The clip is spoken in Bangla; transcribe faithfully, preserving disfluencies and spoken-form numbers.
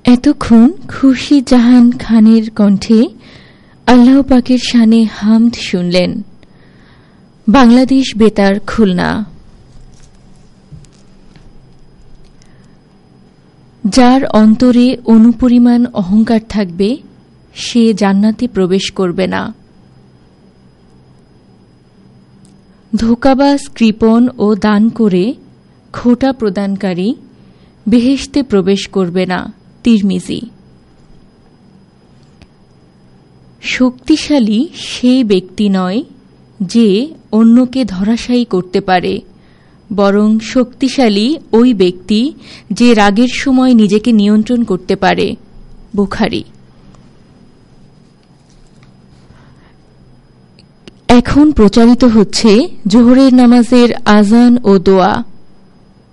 এতক্ষণ খুরশিদ জাহান খানের কণ্ঠে আল্লাহ পাকের শানে হামদ শুনলেন। বাংলাদেশ বেতার, খুলনা। যার অন্তরে অনুপরিমাণ অহংকার থাকবে সে জান্নাতে প্রবেশ করবে না। ধোঁকাবাজ, কৃপণ ও দান করে খোটা প্রদানকারী বেহেশতে প্রবেশ করবে না। তিরমিজি। শক্তিশালী সেই ব্যক্তি নয় যে অন্যকে ধরাশায়ী করতে পারে, বরং শক্তিশালী ওই ব্যক্তি যে রাগের সময় নিজেকে নিয়ন্ত্রণ করতে পারে। বুখারী। এখন প্রচারিত হচ্ছে জোহরের নামাজের আজান ও দোয়া।